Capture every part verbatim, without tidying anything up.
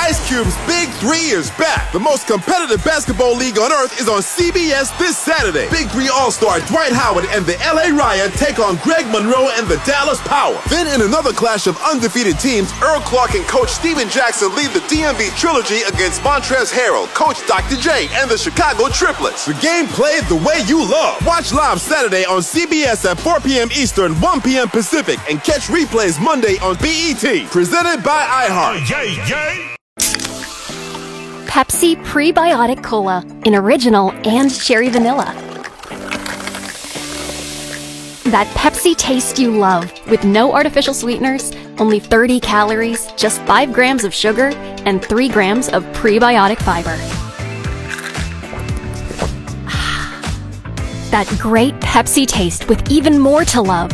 Ice Cube's Big Three is back. The most competitive basketball league on earth is on C B S this Saturday. Big Three All-Star Dwight Howard and the L A Riot take on Greg Monroe and the Dallas Power. Then in another clash of undefeated teams, Earl Clark and Coach Steven Jackson lead the D M V Trilogy against Montrezl Harrell, Coach Doctor J, and the Chicago Triplets. The game played the way you love. Watch live Saturday on C B S at four p.m. Eastern, one p.m. Pacific, and catch replays Monday on B E T. Presented by iHeart. Yay, yay. Pepsi Prebiotic Cola in original and cherry vanilla. That Pepsi taste you love with no artificial sweeteners, only thirty calories, just five grams of sugar, and three grams of prebiotic fiber. That great Pepsi taste with even more to love.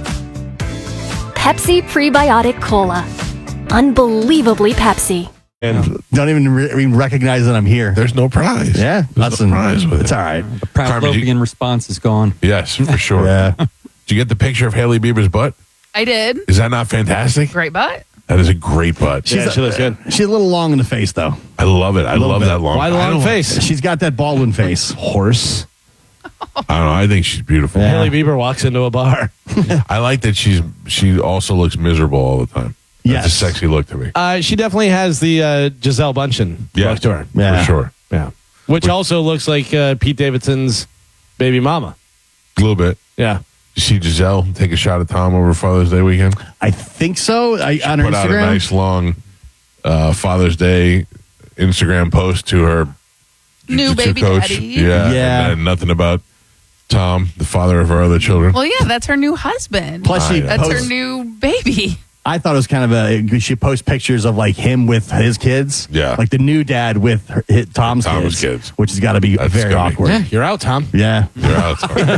Pepsi Prebiotic Cola. Unbelievably Pepsi. And don't even re- recognize that I'm here. There's no prize. Yeah, There's listen, no prize with it's it. all right. The Pavlovian response is gone. Yes, for sure. Yeah. Did you get the picture of Hailey Bieber's butt? I did. Is that not fantastic? Great butt. That is a great butt. She's Yeah, she looks good. She's a little long in the face, though. I love it. I little love bit. that long. Why the I long don't- face? She's got that Baldwin face. Horse. I don't know. I think she's beautiful. Yeah. Hailey Bieber walks into a bar. I like that she's she also looks miserable all the time. That's Yes. a sexy look to me. Uh, she definitely has the uh, Giselle Bundchen Yeah, look to her. Yeah. for sure. Yeah. Which also looks like uh, Pete Davidson's baby mama. A little bit. Yeah. You see Giselle take a shot at Tom over Father's Day weekend? I think so. I, on her Put out a Instagram. nice long uh, Father's Day Instagram post to her New jiu-jitsu baby coach. daddy. Yeah, Yeah. And nothing about Tom, the father of her other children. Well, yeah, that's her new husband. Plus, she I know. That's posts, her new baby. I thought it was kind of a. She posts pictures of like him with his kids. Yeah. Like the new dad with her, his, Tom's, Tom's kids, kids. which has got to be That's very gotta be- awkward. Yeah, you're out, Tom. Yeah. You're out.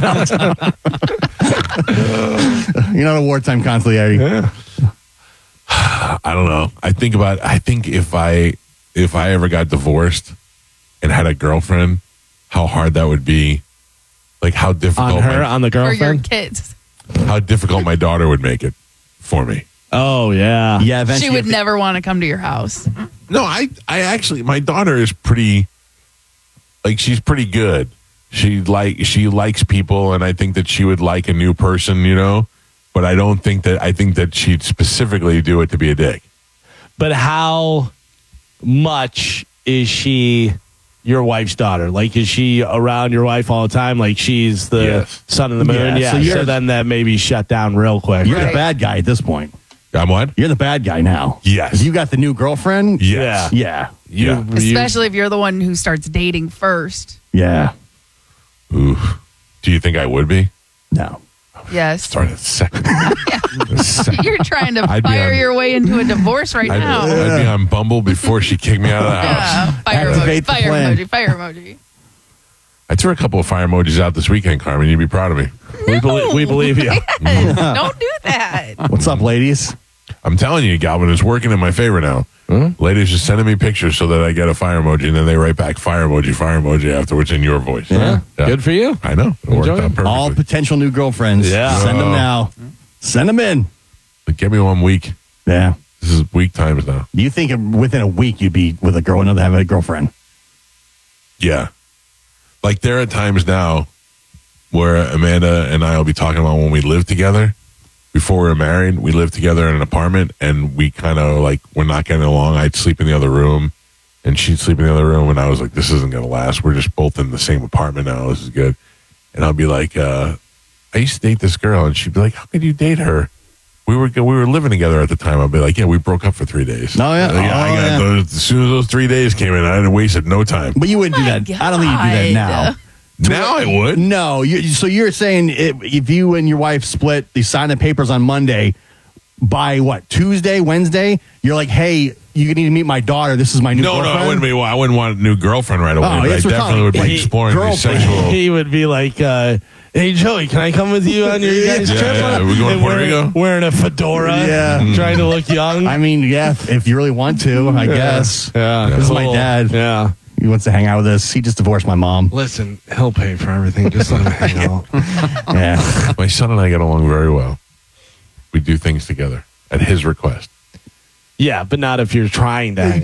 You're not a wartime consigliere. I don't know. I think about. I think if I if I ever got divorced and had a girlfriend, how hard that would be. Like how difficult On her, my, on the For your girlfriend. kids. how difficult my daughter would make it for me. Oh, yeah. Yeah. Eventually, She would never want to come to your house. No, I I actually my daughter is pretty like she's pretty good. She like she likes people and I think that she would like a new person, you know? But I don't think that I think that she'd specifically do it to be a dick. But how much is she your wife's daughter? Like, is she around your wife all the time? Like, she's the Yes. sun and the moon? Yeah, Yeah. so So, you're- then that maybe shut down real quick. You're Right. the bad guy at this point. I'm what? You're the bad guy now. Yes. If you got the new girlfriend. Yes. Yeah. You, Yeah. you- Especially if you're the one who starts dating first. Yeah. Ooh. Do you think I would be? No. Yes. Sorry, a second. A second. You're trying to I'd be fire on- your way into a divorce right I'd, now. I'd be on Bumble before she kicked me out of the house. Yeah. Fire emoji. Activate the Fire plan. emoji. Fire emoji. I threw a couple of fire emojis out this weekend, Carmen. You'd be proud of me. we, believe, we believe you. Yes. Don't do that. What's up, ladies? I'm telling you, Galvin, it's working in my favor now. Ladies just sending me pictures so that I get a fire emoji, and then they write back fire emoji, fire emoji afterwards in your voice. Yeah. Good for you. I know. It worked Enjoy out it. perfectly. All potential new girlfriends. Yeah. Send them Oh. now. Send them in. But give me one week. Yeah. This is week times now. Do you think within a week you'd be with a girl and have a girlfriend? Yeah. Like there are times now where Amanda and I will be talking about when we lived together. Before we were married, we lived together in an apartment and we kind of like, we're not getting along. I'd sleep in the other room and she'd sleep in the other room. And I was like, this isn't going to last. We're just both in the same apartment now. This is good. And I'll be like, uh, I used to date this girl and she'd be like, how could you date her? We were we were living together at the time. I'd be like, yeah, we broke up for three days. Oh, yeah? Like, Oh, I got yeah. those, as soon as those three days came in, I wasted no time. But you wouldn't do My that. I don't think you'd do that now. Now I would. No. You, so you're saying if, if you and your wife split, you sign the papers on Monday, by what, Tuesday, Wednesday, you're like, hey, you need to meet my daughter. This is my new No, no, girlfriend. I wouldn't be. I wouldn't want a new girlfriend right away. Oh, but I that's what we're definitely would talking- be He- exploring the girlfriend. sexual. He would be like, uh, hey, Joey, can I come with you on your guys' Yeah, trip? yeah. We going to And Puerto wearing, Rico? Wearing a fedora. Yeah. Trying to look young. I mean, yeah, if you really want to, I guess. Yeah. This is my Cool. dad. Yeah. He wants to hang out with us. He just divorced my mom. Listen, he'll pay for everything. Just let him hang out. Yeah. My son and I get along very well. We do things together at his request. Yeah, but not if you're trying to hang